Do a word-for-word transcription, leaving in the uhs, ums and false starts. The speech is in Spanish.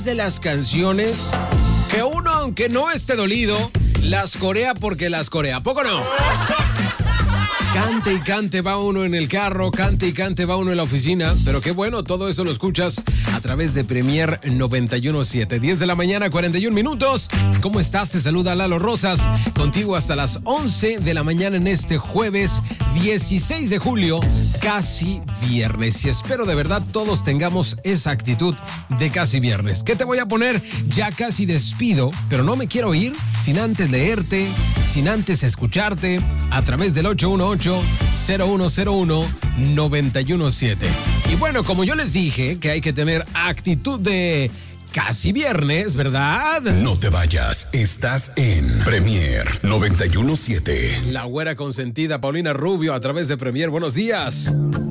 De las canciones que uno, aunque no esté dolido, las corea porque las corea. ¿A poco no? Cante y cante va uno en el carro, cante y cante va uno en la oficina, pero qué bueno, todo eso lo escuchas a través de Premier noventa y uno punto siete. diez de la mañana, cuarenta y un minutos. ¿Cómo estás? Te saluda Lalo Rosas, contigo hasta las once de la mañana en este jueves dieciséis de julio, casi viernes. Y espero de verdad todos tengamos esa actitud de casi viernes. ¿Qué te voy a poner? Ya casi despido, pero no me quiero ir sin antes leerte, sin antes escucharte a través del ocho uno ocho, cero uno cero uno, nueve uno siete. Y bueno, como yo les dije que hay que tener actitud de casi viernes, ¿verdad? No te vayas, estás en Premier noventa y uno punto siete. La güera consentida Paulina Rubio a través de Premier. Buenos días.